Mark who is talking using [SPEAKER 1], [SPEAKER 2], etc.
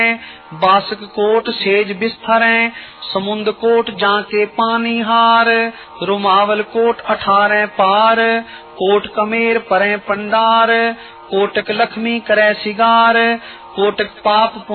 [SPEAKER 1] बासक coat says बिस्तरें, समुंद coat जाके पानी हार, रुमावल कोट 18 पार, कोट कमेर परे पंडार, कोटक लक्ष्मी करे सिगार, कोटक पाप